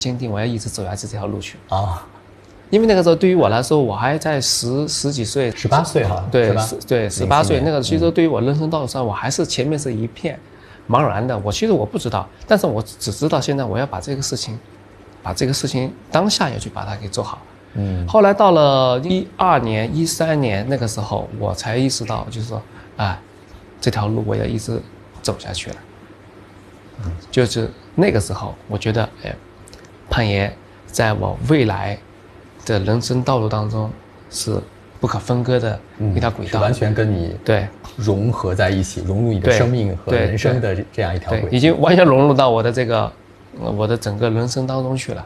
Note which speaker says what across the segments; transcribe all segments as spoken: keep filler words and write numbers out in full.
Speaker 1: 坚定我要一直走下去这条路去
Speaker 2: 啊。
Speaker 1: 因为那个时候对于我来说，我还在十十几岁，
Speaker 2: 十八岁哈，
Speaker 1: 对，对，十八岁那个，其实对于我人生道路上，我还是前面是一片茫然的。我其实我不知道，但是我只知道现在我要把这个事情，把这个事情当下要去把它给做好。嗯。后来到了一二年、一三年那个时候，我才意识到，就是说，啊，这条路我要一直走下去了。嗯。就是那个时候，我觉得，哎，攀岩在我未来的人生道路当中是不可分割的一条轨道，
Speaker 2: 嗯、是完全跟你
Speaker 1: 对
Speaker 2: 融合在一起，融入你的生命和人生的这样一条轨道，
Speaker 1: 已经完全融入到我的这个我的整个人生当中去了。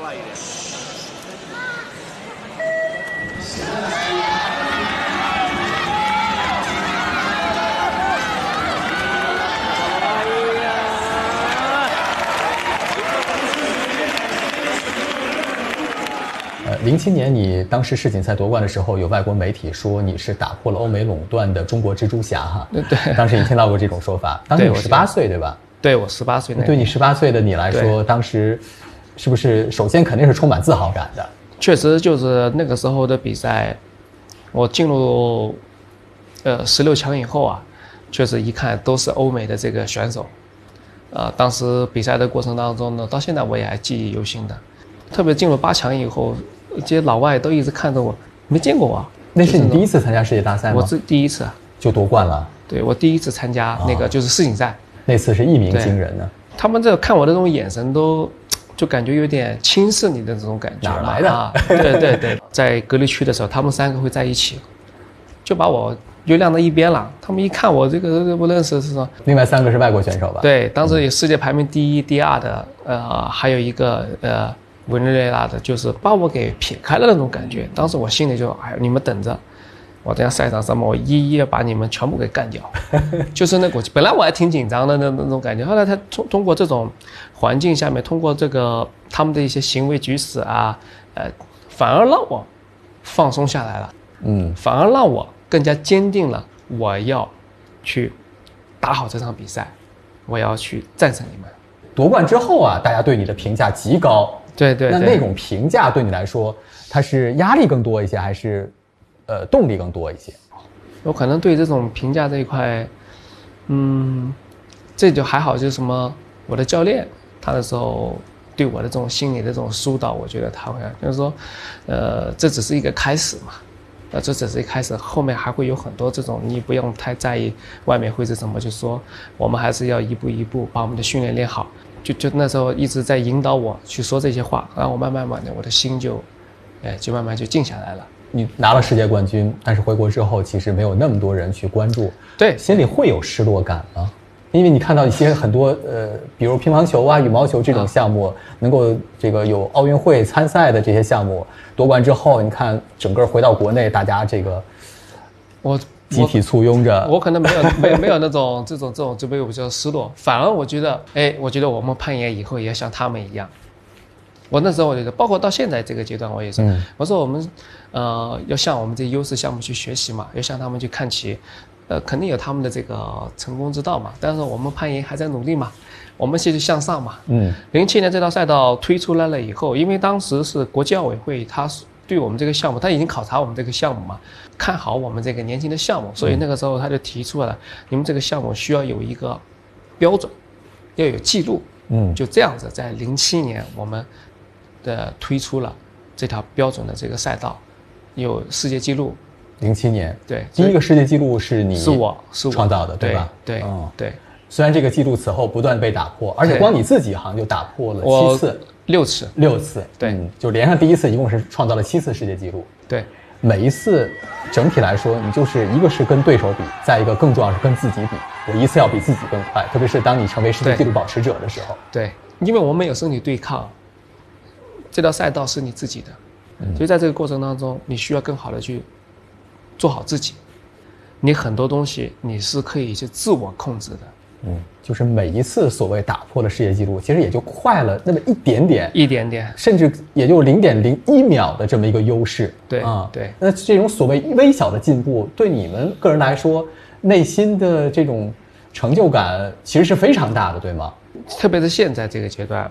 Speaker 2: 零七年，你当时世锦赛夺冠的时候，有外国媒体说你是打破了欧美垄断的中国蜘蛛侠哈。
Speaker 1: 对，
Speaker 2: 当时你听到过这种说法。当时你十八岁对吧？
Speaker 1: 对，我十八岁。
Speaker 2: 对你十八岁的你来说，当时是不是首先肯定是充满自豪感的？
Speaker 1: 确实，就是那个时候的比赛，我进入呃十六强以后啊，确实一看都是欧美的这个选手，呃，当时比赛的过程当中呢，到现在我也还记忆犹新的。特别进入八强以后，这些老外都一直看着我，没见过我。
Speaker 2: 那是你第一次参加世界大赛吗？
Speaker 1: 我是第一次
Speaker 2: 就夺冠了。
Speaker 1: 对，我第一次参加那个就是世锦赛，
Speaker 2: 那次是一鸣惊人呢。
Speaker 1: 他们这看我的这种眼神都，就感觉有点轻视你的这种感觉。
Speaker 2: 哪来的？
Speaker 1: 啊、对对对，在隔离区的时候，他们三个会在一起，就把我就晾到一边了。他们一看我这个不认识，是说
Speaker 2: 另外三个是外国选手吧？
Speaker 1: 对，当时有世界排名第一、第二的，呃，还有一个呃。委内瑞拉的，就是把我给撇开了那种感觉。当时我心里就，哎，你们等着，我等下赛场上面，我一一把你们全部给干掉。就是那股气，本来我还挺紧张的那那种感觉。后来他通通过这种环境下面，通过这个他们的一些行为举止啊，呃，反而让我放松下来了。嗯，反而让我更加坚定了，我要去打好这场比赛，我要去战胜你们。
Speaker 2: 夺冠之后啊，大家对你的评价极高。
Speaker 1: 对 对, 对，
Speaker 2: 那那种评价对你来说，它是压力更多一些，还是，呃，动力更多一些？
Speaker 1: 我可能对这种评价这一块，嗯，这就还好，就是什么，我的教练他的时候对我的这种心理的这种疏导，我觉得他会就是说，呃，这只是一个开始嘛，呃，这只是一开始，后面还会有很多这种，你不用太在意外面会是什么，就是说我们还是要一步一步把我们的训练练好。就就那时候一直在引导我去说这些话，然后我慢慢慢的我的心就，哎，就慢慢就静下来了。
Speaker 2: 你拿了世界冠军，但是回国之后其实没有那么多人去关注，
Speaker 1: 对，
Speaker 2: 心里会有失落感吗？因为你看到一些很多呃，比如乒乓球啊、羽毛球这种项目，啊、能够这个有奥运会参赛的这些项目夺冠之后，你看整个回到国内，大家这个
Speaker 1: 我。
Speaker 2: 集体簇拥着，
Speaker 1: 我可能没有没没有那种这种这种就没有比较失落，反而我觉得，哎，我觉得我们攀岩以后也要像他们一样。我那时候我觉得，包括到现在这个阶段，我也是，嗯、我说我们，呃，要向我们这些优势项目去学习嘛，要向他们去看齐，呃，肯定有他们的这个成功之道嘛。但是我们攀岩还在努力嘛，我们继续向上嘛。嗯，零七年这道赛道推出来了以后，因为当时是国际奥委会，它是对我们这个项目，他已经考察我们这个项目嘛。看好我们这个年轻的项目，所以那个时候他就提出了，你们这个项目需要有一个标准，要有记录。嗯，就这样子，在零七年我们的推出了这条标准的这个赛道，有世界纪录。
Speaker 2: 零七年，
Speaker 1: 对，
Speaker 2: 第一个世界纪录是你
Speaker 1: 是我是我
Speaker 2: 创造的，对吧？
Speaker 1: 对，嗯，对。
Speaker 2: 虽然这个纪录此后不断被打破，而且光你自己好像就打破了七次、
Speaker 1: 六次、
Speaker 2: 六次，
Speaker 1: 对、
Speaker 2: 嗯，就连上第一次，一共是创造了七次世界纪录。
Speaker 1: 对。
Speaker 2: 每一次整体来说，你就是一个是跟对手比，再一个更重要是跟自己比。我一次要比自己更快，特别是当你成为世界纪录保持者的时候。
Speaker 1: 对，因为我们有身体对抗，这条赛道是你自己的，嗯、所以在这个过程当中，你需要更好的去做好自己。你很多东西你是可以去自我控制的。
Speaker 2: 嗯，就是每一次所谓打破了世界纪录，其实也就快了那么一点点，
Speaker 1: 一点点，
Speaker 2: 甚至也就零点零一秒的这么一个优势。
Speaker 1: 对
Speaker 2: 啊、嗯，
Speaker 1: 对。
Speaker 2: 那这种所谓微小的进步，对你们个人来说，内心的这种成就感其实是非常大的，对吗？
Speaker 1: 特别是现在这个阶段，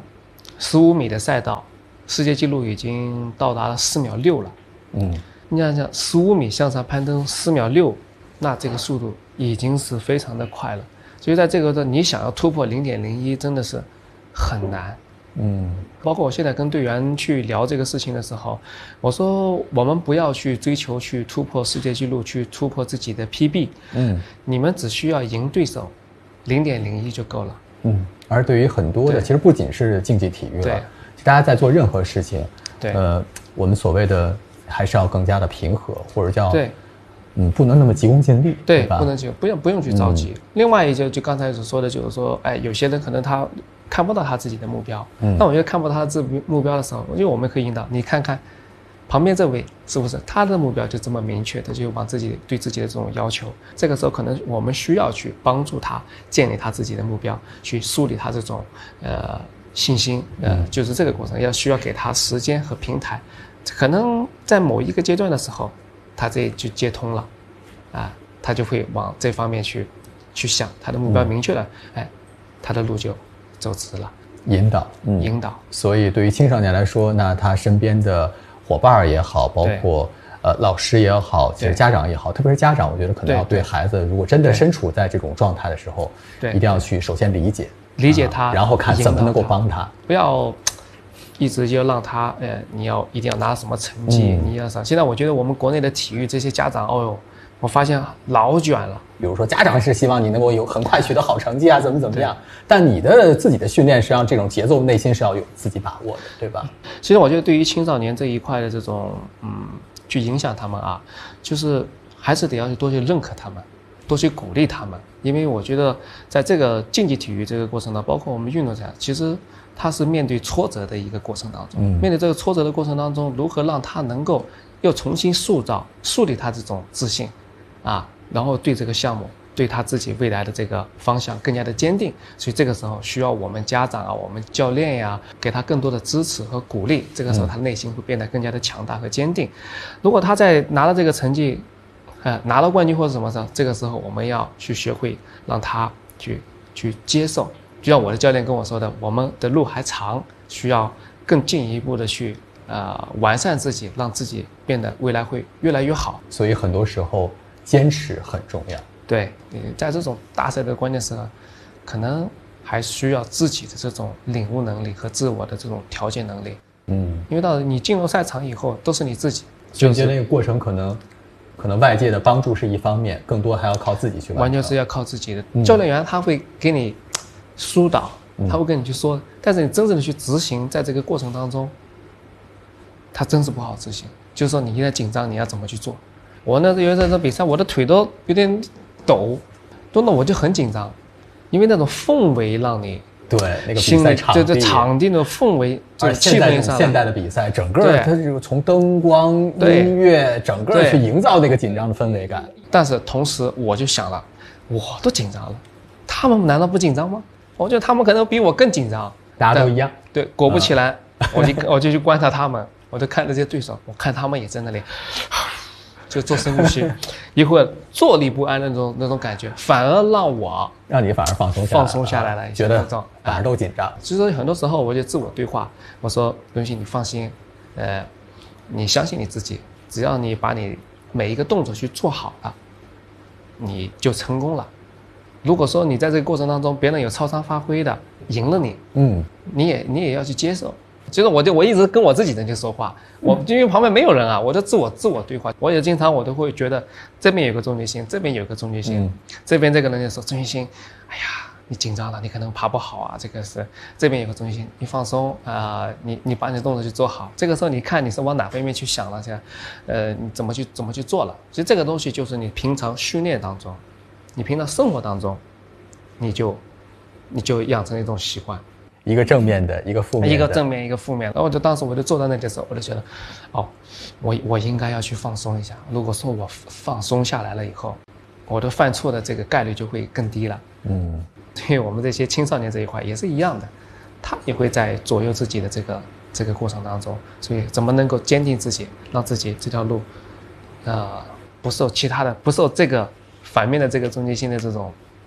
Speaker 1: 十五米的赛道，世界纪录已经到达了四秒六了。
Speaker 2: 嗯，
Speaker 1: 你想想，十五米向上攀登四秒六，那这个速度已经是非常的快了。所以在这个的你想要突破零点零一，真的是很难。
Speaker 2: 嗯，
Speaker 1: 包括我现在跟队员去聊这个事情的时候，我说我们不要去追求去突破世界纪录，去突破自己的 P B。嗯，你们只需要赢对手零点零一就够了。
Speaker 2: 嗯，而对于很多的，其实不仅是竞技体育了，
Speaker 1: 对，
Speaker 2: 大家在做任何事情，
Speaker 1: 对，
Speaker 2: 呃，我们所谓的还是要更加的平和，或者叫
Speaker 1: 对。
Speaker 2: 嗯，不能那么急功近利，
Speaker 1: 对，
Speaker 2: 对吧？
Speaker 1: 不能急，不用不用去着急。嗯、另外一就就刚才所说的，就是说，哎，有些人可能他看不到他自己的目标，嗯，那我觉得看不到他自己目标的时候，因为我们可以引导你看看，旁边这位是不是他的目标就这么明确的，就往自己对自己的这种要求。这个时候可能我们需要去帮助他建立他自己的目标，去树立他这种呃信心，呃，嗯、就是这个过程要需要给他时间和平台，可能在某一个阶段的时候。他这就接通了，啊，他就会往这方面去，去想，他的目标明确了，嗯、哎，他的路就走直了。
Speaker 2: 引导，
Speaker 1: 嗯，引导。
Speaker 2: 所以对于青少年来说，那他身边的伙伴也好，包括呃老师也好，其实家长也好，特别是家长，我觉得可能要对孩子，如果真的身处在这种状态的时候，对，一定要去首先理解，
Speaker 1: 理解他，
Speaker 2: 啊、然后看怎么能够帮他，
Speaker 1: 不要。一直就让他，呃，你要一定要拿什么成绩，嗯、你要啥？现在我觉得我们国内的体育这些家长，哦哟，我发现老卷了。
Speaker 2: 比如说家长是希望你能够有很快取得好成绩啊，怎么怎么样，但你的自己的训练实际上这种节奏内心是要有自己把握的，对吧？
Speaker 1: 其实我觉得对于青少年这一块的这种，嗯，去影响他们啊，就是还是得要去多去认可他们，多去鼓励他们，因为我觉得在这个竞技体育这个过程呢，包括我们运动家，其实。他是面对挫折的一个过程当中，嗯、面对这个挫折的过程当中，如何让他能够又重新塑造、树立他这种自信，啊，然后对这个项目、对他自己未来的这个方向更加的坚定。所以这个时候需要我们家长啊、我们教练呀，给他更多的支持和鼓励。这个时候他内心会变得更加的强大和坚定。如果他在拿了这个成绩，呃，拿了冠军或者什么时候，这个时候我们要去学会让他去去接受。就像我的教练跟我说的，我们的路还长，需要更进一步的去呃完善自己，让自己变得未来会越来越好。
Speaker 2: 所以很多时候坚持很重要。
Speaker 1: 对，在这种大赛的关键时刻，可能还需要自己的这种领悟能力和自我的这种调节能力。嗯，因为到你进入赛场以后，都是你自己。
Speaker 2: 就觉得那个过程可能。可能外界的帮助是一方面，更多还要靠自己去完成。
Speaker 1: 完全是要靠自己的。嗯、教练员他会给你疏导，他会跟你去说，嗯、但是你真正的去执行，在这个过程当中，他真是不好执行。就是说你一旦紧张，你要怎么去做？我那有一次比赛，我的腿都有点抖，抖的我就很紧张，因为那种氛围让你。
Speaker 2: 对，那个比赛场地，
Speaker 1: 对对，场地的氛围，
Speaker 2: 而现在现代的比赛，整个它是从灯光、音乐，整个去营造那个紧张的氛围感。
Speaker 1: 但是同时，我就想了，我都紧张了，他们难道不紧张吗？我觉得他们可能比我更紧张。
Speaker 2: 大家都一样。
Speaker 1: 对，果不其然，嗯、我就我就去观察他们，我就看这些对手，我看他们也在那里。就做深呼吸，一会儿坐立不安那种那种感觉，反而让我
Speaker 2: 让你反而放松下来，
Speaker 1: 放松下来了，
Speaker 2: 觉得反而都紧张。
Speaker 1: 所以说很多时候我就自我对话，我说东西你放心，呃，你相信你自己，只要你把你每一个动作去做好了，你就成功了。如果说你在这个过程当中别人有超常发挥的赢了你，嗯，你也你也要去接受。其实我就我一直跟我自己人去说话，我因为旁边没有人啊，我就自我自我对话。我也经常我都会觉得这边有个中决心，这边有个中决心，嗯、这边这个人就说中决心，哎呀，你紧张了，你可能爬不好啊，这个是这边有个中决心，你放松啊、呃，你你把你的动作去做好。这个时候你看你是往哪方面去想了，现在，呃，你怎么去怎么去做了？其实这个东西就是你平常训练当中，你平常生活当中，你就你就养成一种习惯。
Speaker 2: 一个正面的，一个负面的，
Speaker 1: 一个正面，一个负面。然后我就当时我就坐在那里的时候，我就觉得，哦，我我应该要去放松一下。如果说我放松下来了以后，我的犯错的这个概率就会更低了。嗯，所以我们这些青少年这一块也是一样的，他也会在左右自己的这个这个过程当中。所以怎么能够坚定自己，让自己这条路，呃，不受其他的，不受这个反面的这个中间性的这种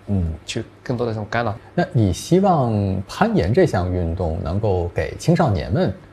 Speaker 1: 嗯，去更多的这种干扰。
Speaker 2: 那你希望攀岩这项运动能够给青少年们